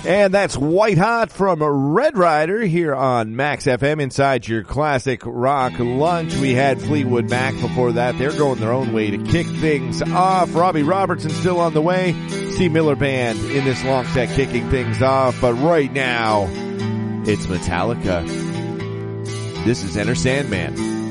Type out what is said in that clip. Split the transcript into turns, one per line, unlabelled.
And that's White Hot from Red Rider here on Max FM inside your classic rock lunch. We had Fleetwood Mac before that. They're going their own way to kick things off. Robbie Robertson still on the way. Steve Miller Band in this long set kicking things off. But right now, it's Metallica. This is Enter Sandman.